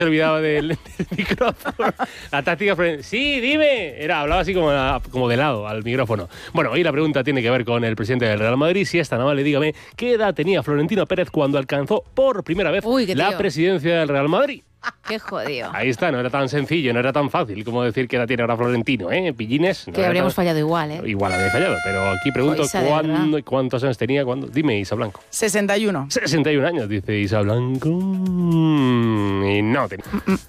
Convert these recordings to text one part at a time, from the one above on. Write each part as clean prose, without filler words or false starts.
Se olvidaba del micrófono. La táctica, sí, dime. Hablaba así como de lado al micrófono. Bueno, hoy la pregunta tiene que ver con el presidente del Real Madrid. Si es tan amable, dígame, ¿qué edad tenía Florentino Pérez cuando alcanzó por primera vez la presidencia del Real Madrid? Qué jodido. Ahí está, no era tan sencillo, no era tan fácil como decir que edad tiene ahora Florentino, ¿eh? Pillines. Que habríamos fallado igual, ¿eh? Igual habría fallado, pero aquí pregunto cuántos años tenía. Dime, Isa Blanco. 61. 61 años, dice Isa Blanco. Y no tenía.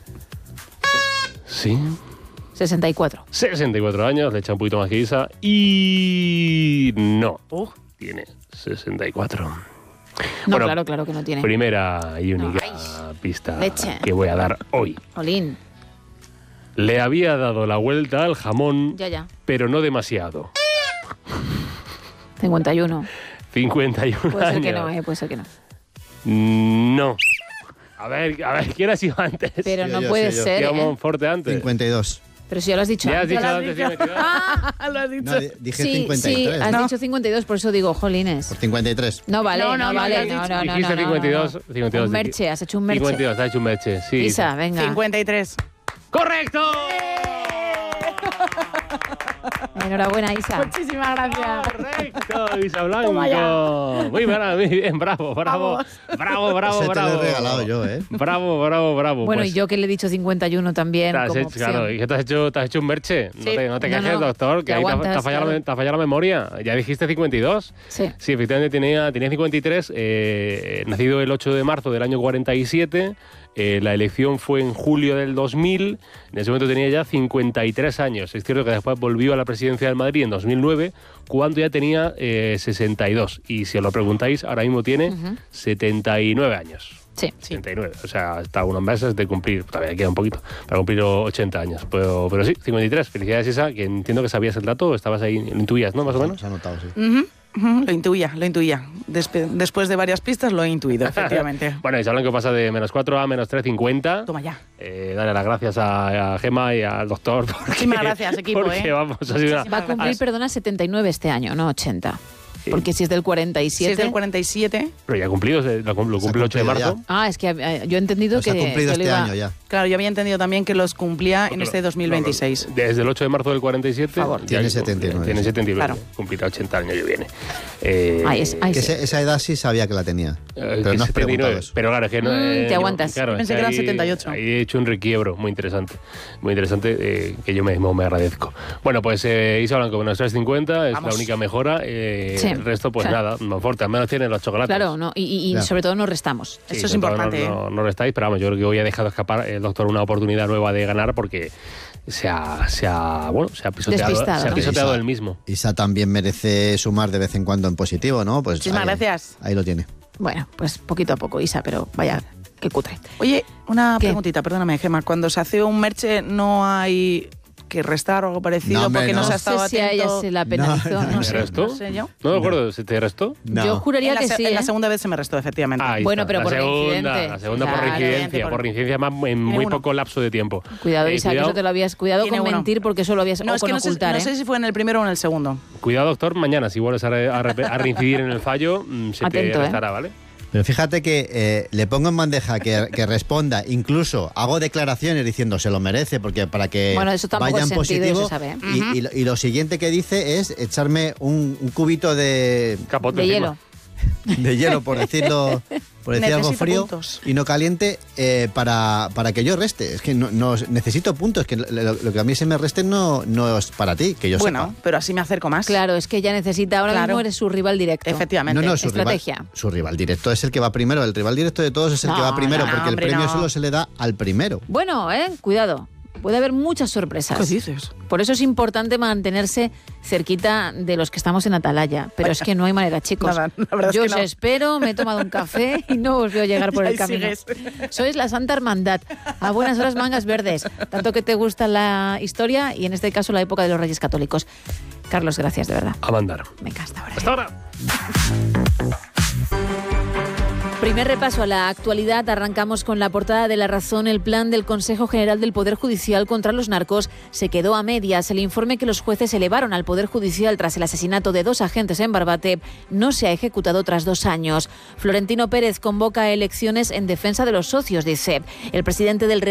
Sí. 64. 64 años, le echa un poquito más que Isa. Y no. Tiene 64. No, bueno, claro que no tiene. Primera y única pista que voy a dar hoy. Olín. Le había dado la vuelta al jamón, ya. pero no demasiado. 51. 51 puede años. Ser que no, puede ser que no. No. A ver, ¿quién ha sido antes? Pero no puede ser. ¿Qué Monforte antes? 52. Pero si ya lo has dicho antes. ¿Ya has dicho antes 52? Lo has dicho. No, dije 53. Sí, has dicho 52, por eso digo, jolines. Por 53. No vale, no vale. Dijiste 52. Un merche, has hecho un merche. 52, has hecho un merche, sí. Isa, venga. 53. ¡Correcto! Enhorabuena, Isa. Muchísimas gracias. Correcto, Isa Blanco. Muy bien, bravo. Ese te lo he regalado yo, ¿eh? Bravo. Bueno, pues, y yo que le he dicho 51 también. Claro, y que te has hecho un merche. Sí. No te quejes, doctor, que ahí te ha fallado la memoria. Ya dijiste 52. Sí, efectivamente tenía 53. Nacido el 8 de marzo del año 47. La elección fue en julio del 2000. En ese momento tenía ya 53 años. Es cierto que después volvió a la presidencia del Madrid en 2009, cuando ya tenía 62. Y si os lo preguntáis, ahora mismo tiene 79 años. Sí. 79. O sea, está a unos meses de cumplir, todavía queda un poquito, para cumplir 80 años. Pero sí, 53. Felicidades, Isa, que entiendo que sabías el dato, estabas ahí, lo intuías, ¿no? Más o menos. Se ha notado, sí. Lo intuía. Después de varias pistas lo he intuido, efectivamente. Bueno, y se hablan que pasa de -4 a -3,50. Toma ya. Dale las gracias a Gemma y al doctor. Muchísimas gracias, equipo. Vamos, va a cumplir, 79 este año, no 80. Porque si es del 47... Si es del 47... Pero ya ha cumplido, lo cumple el 8 de marzo. Ya. Es que yo he entendido que... Se ha cumplido este año ya. Claro, yo había entendido también que los cumplía en este 2026. Desde el 8 de marzo del 47... Tiene 79. Tiene 79. Claro. Cumplirá 80 el año que viene. Esa edad sí sabía que la tenía. Pero no has preguntado eso. Pero claro, es que no... te aguantas. Claro, pensé que eran 78. Ahí he hecho un requiebro muy interesante. Que yo mismo me agradezco. Bueno, pues Isa Blanco, con nuestras 50 es la única mejora. El resto, pues nada, Monforte, al menos tienen los chocolates. Claro, no, y sobre todo no restamos. Sí, eso es importante. No restáis, pero vamos, yo creo que hoy ha dejado escapar el doctor una oportunidad nueva de ganar porque se ha pisoteado el mismo. Isa también merece sumar de vez en cuando en positivo, ¿no? Pues muchísimas gracias. Ahí lo tiene. Bueno, pues poquito a poco, Isa, pero vaya, qué cutre. Oye, una preguntita, perdóname, Gemma. Cuando se hace un merche no hay que restar o algo parecido porque no se ha estado atento. Si a ella se la penalizó. No sé, ¿restó? No sé yo. No me acuerdo, ¿se te restó? No. Yo juraría que sí. En la segunda vez se me restó, efectivamente. Bueno, pero por reincidente. La segunda por reincidencia, por reincidencia más en muy poco lapso de tiempo. Cuidado, Isa, que eso te lo habías... Cuidado con mentir porque eso lo habías... No, o con ocultar, no sé si fue en el primero o en el segundo. Cuidado, doctor, mañana si vuelves a reincidir en el fallo, se te restará, ¿vale? Pero fíjate que le pongo en bandeja que responda, incluso hago declaraciones diciendo se lo merece, porque para que vaya en positivo. Y lo siguiente que dice es echarme un cubito de hielo. De hielo, por decirlo algo frío y no caliente, para que yo reste. Es que no necesito puntos, que lo que a mí se me reste no es para ti, que yo sepa. Bueno, pero así me acerco más. Claro, es que ella necesita, ahora mismo eres su rival directo. Efectivamente. No, estrategia. Su rival directo es el que va primero, el rival directo de todos es el que va primero, porque el premio solo se le da al primero. Bueno, cuidado. Puede haber muchas sorpresas. ¿Qué dices? Por eso es importante mantenerse cerquita de los que estamos en Atalaya. Pero es que no hay manera, chicos. Yo os espero, me he tomado un café y no os veo llegar por el camino. Sois la Santa Hermandad. A buenas horas, mangas verdes. Tanto que te gusta la historia y en este caso la época de los Reyes Católicos. Carlos, gracias, de verdad. A mandar. Venga, hasta ahora. Hasta ahora. Primer repaso a la actualidad. Arrancamos con la portada de La Razón. El plan del Consejo General del Poder Judicial contra los narcos se quedó a medias. El informe que los jueces elevaron al Poder Judicial tras el asesinato de 2 agentes en Barbate no se ha ejecutado tras 2 años. Florentino Pérez convoca elecciones en defensa de los socios, dice. El presidente del